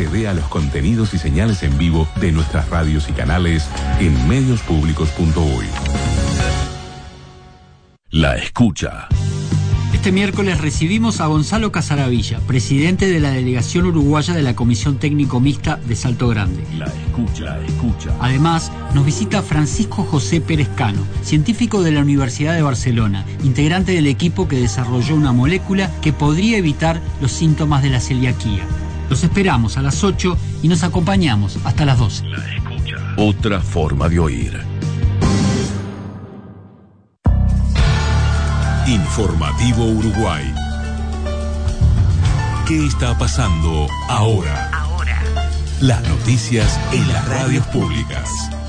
Accede a los contenidos y señales en vivo de nuestras radios y canales en mediospublicos.uy. La escucha. Este miércoles recibimos a Gonzalo Casaravilla, presidente de la delegación uruguaya de la Comisión Técnico Mixta de Salto Grande. La escucha. Además, nos visita Francisco José Pérez Cano, científico de la Universidad de Barcelona, integrante del equipo que desarrolló una molécula que podría evitar los síntomas de la celiaquía. Los esperamos a las 8 y nos acompañamos hasta las 12. La escucha. Otra forma de oír. Informativo Uruguay. ¿Qué está pasando ahora? Las noticias en las radios públicas.